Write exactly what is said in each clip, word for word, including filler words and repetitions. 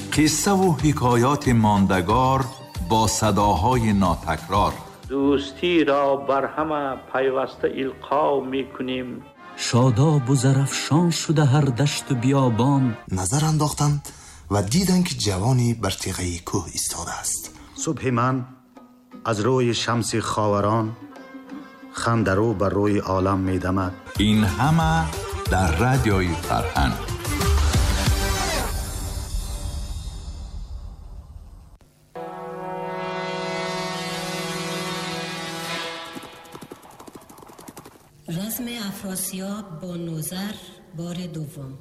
قصه و حکایات ماندگار با صداهای ناتکرار. دوستی را بر همه پیوسته القا می کنیم. شاداب و زرفشان شده هر دشت و بیابان. نظر انداختند و دیدند که جوانی بر تیغه کوه ایستاده است. صبح من از روی شمس خاوران، خندرو بر روی عالم می دمد. این همه در رادیوی فرهنگ. رزم افراسیاب با نوذر بار دوم.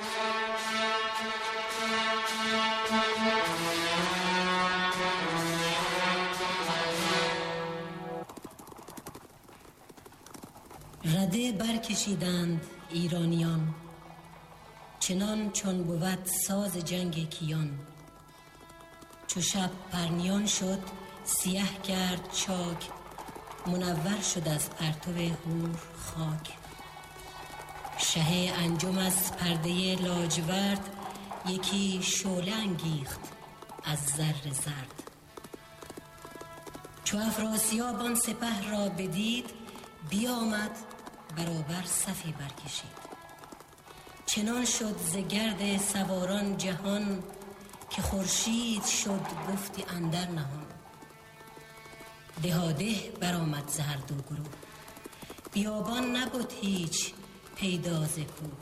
رده برکشیدند ایرانیان، چنان چون بود ساز جنگ کیان. چو شب پرنیان شد سیه کرد چاک، منور شد از پرتو هور خاک. شه انجم از پرده لاجورد، یکی شعله انگیخت از زر زرد. چو افراسیاب آن سپه را بدید، بیامد برابر صفی برکشید. چنان شد ز گرد سواران جهان، که خورشید شد گفتی اندر نهان. دهاده برآمد ز هر دو گروه، بیابان نبود هیچ پیدا ز کوه.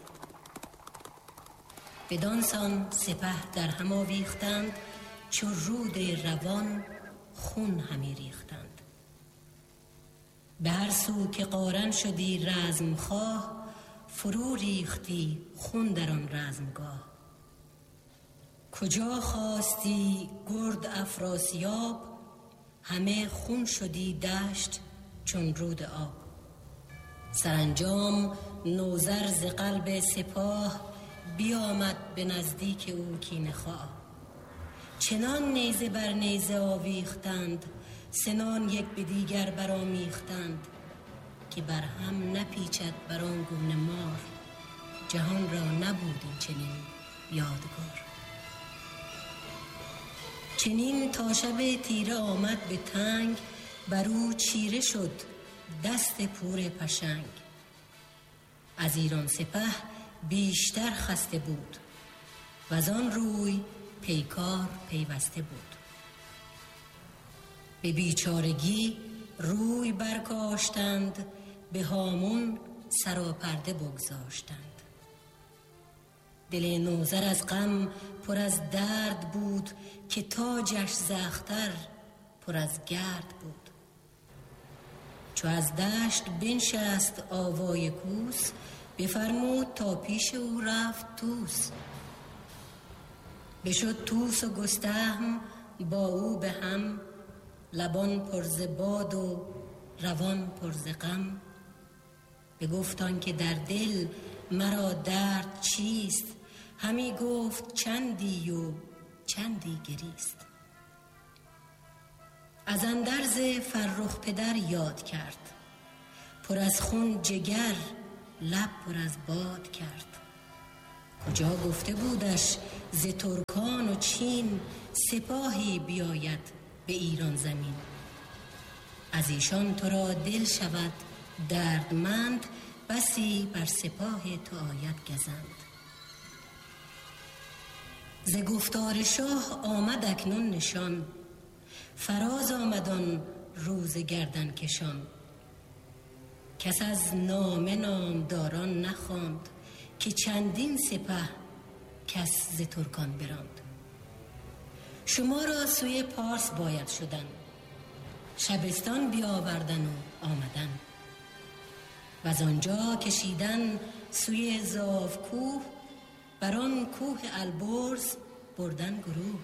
بدان سان سپه در هم آویختند، چو رود روان خون همی ریختند. به هر سو که قارن شدی رزم خواه، فرو ریختی خون در آن رزمگاه. کجا خواستی گرد افراسیاب، همه خون شدی دشت چون رود آب. سرانجام نوذر ز قلب سپاه، بیامد به نزدیک او کینه خواه. چنان نیزه بر نیزه آویختند، سنان یک به دیگر برآمیختند. که بر هم نپیچد بر آن گونه مار، جهان را نبود این چنین یادگار. چنین تا شب تیره آمد به تنگ، بر او چیره شد دست پور پشنگ. از ایران سپه بیشتر خسته بود، و از آن روی پیکار پیوسته بود. به بیچارگی روی برکاشتند، به هامون سراپرده بگذاشتند. دل نوذر از غم پر از درد بود، که تاجش ز اختر پر از گرد بود. چو از دشت بنشست آوای کوس، بفرمود تا پیش او رفت طوس. بشد طوس و گستهم با او به هم، لبان پر ز باد و روان پر ز غم. بگفتان که در دل مرا درد چیست، همی گفت چندی و چندی گریست. از اندرز فرخ پدر یاد کرد، پر از خون جگر لب پر از باد کرد. کجا گفته بودش ز ترکان و چین، سپاهی بیاید به ایران زمین. از ایشان تو را دل شود دردمند، بسی بر سپاه تو آید گزند. ز گفتار شاه آمد اکنون نشان، فراز آمدان روز گردن کشان. کس از نامه نامداران نخواند، که چندین سپه کس ز ترکان براند. شما را سوی پارس باید شدن، شبستان بیاوردن و آمدن. و از آنجا کشیدن سوی زاو کوه، بر آن کوه البرز بردن گروه.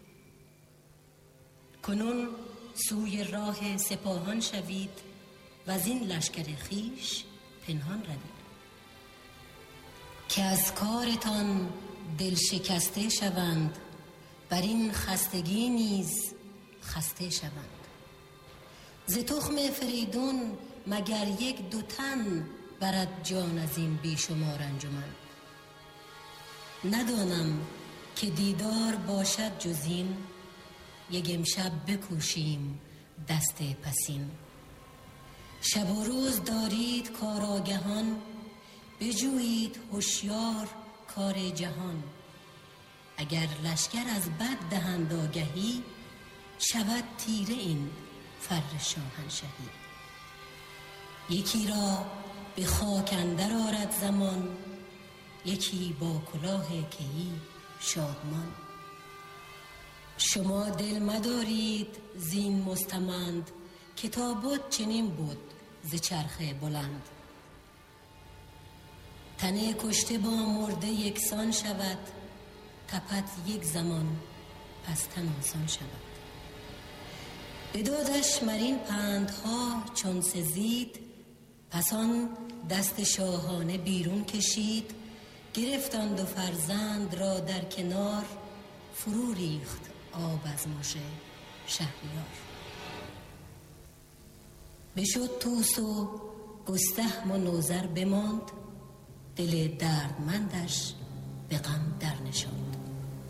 کنون سوی راه سپاهان شوید، و از این لشکر خیش پنهان روید. که از کارتان دل شکسته شوند، بر این خستگی نیز خسته شوند. ز تخم فریدون مگر یک دو تن، برد جان از این بیشمار انجمن. ندانم که دیدار باشد جزین، یک امشب بکوشیم دست پسین. شب و روز دارید کاراگهان، بجویید هوشیار کار جهان. اگر لشکر از بد دهند آگهی، شود تیره این فر شاهنشهی. یکی را به خاک اندر آرد زمان، یکی با کلاه کیی شادمان. شما دل مدارید زین مستمند، که تا بود چنین بود ز چرخ بلند. تن کشته با مرده یکسان شود، تپد یک زمان پس تن آسان شود. بدادش مرین پندها چون سزید، پس آن دست شاهانه بیرون کشید. گرفتند و فرزند را در کنار، فرو ریخت آب از مژه شهریار. بشد طوس و گستهم و نوذر بماند، دل دردمندش به غم در نشاند.